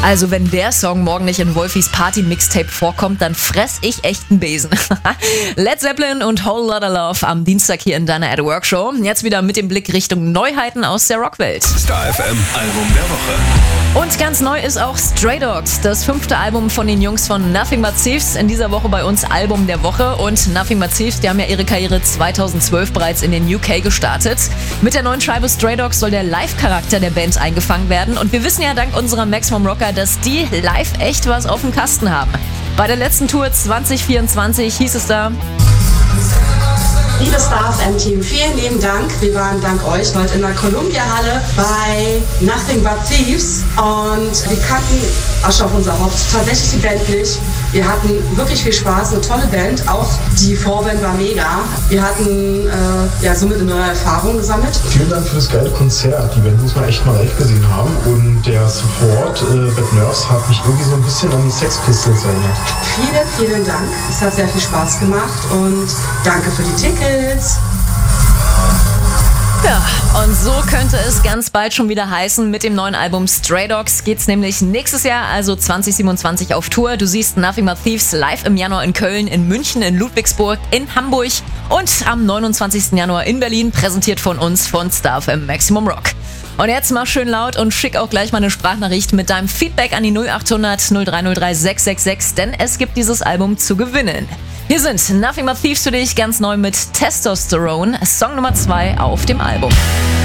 Also wenn der Song morgen nicht in Wolfis Party-Mixtape vorkommt, dann fress ich echt einen Besen. Led Zeppelin und Whole Lotta Love am Dienstag hier in deiner At-Work-Show. Jetzt wieder mit dem Blick Richtung Neuheiten aus der Rockwelt. Star FM Album der Woche. Und ganz neu ist auch Stray Dogs, das 5. Album von den Jungs von Nothing But Thieves. In dieser Woche bei uns Album der Woche. Und Nothing But Thieves, die haben ja ihre Karriere 2012 bereits in den UK gestartet. Mit der neuen Scheibe Stray Dogs soll der Live-Charakter der Band eingefangen werden. Und wir wissen ja dank unserer Maximum Rocker, dass die live echt was auf dem Kasten haben. Bei der letzten Tour 2024 hieß es da: Liebe Star FM-Team, vielen lieben Dank. Wir waren dank euch heute in der Columbia-Halle bei Nothing But Thieves und wir kannten Asche auf unser Haupt, tatsächlich die Band nicht. Wir hatten wirklich viel Spaß, eine tolle Band, auch die Vorband war mega. Wir hatten somit eine neue Erfahrung gesammelt. Vielen Dank für das geile Konzert. Die Band muss man echt mal live gesehen haben und der Support Bad Nerves hat mich irgendwie so ein bisschen an die Sex Pistols erinnert. Vielen, vielen Dank. Es hat sehr viel Spaß gemacht und danke für die Tickets. Ja, und so könnte es ganz bald schon wieder heißen. Mit dem neuen Album Stray Dogs geht's nämlich nächstes Jahr, also 2027, auf Tour. Du siehst Nothing But Thieves live im Januar in Köln, in München, in Ludwigsburg, in Hamburg und am 29. Januar in Berlin, präsentiert von uns von Star FM Maximum Rock. Und jetzt mach schön laut und schick auch gleich mal eine Sprachnachricht mit deinem Feedback an die 0800 0303 666, denn es gibt dieses Album zu gewinnen. Hier sind Nothing But Thieves für dich, ganz neu mit Testosterone, Song Nummer 2 auf dem Album.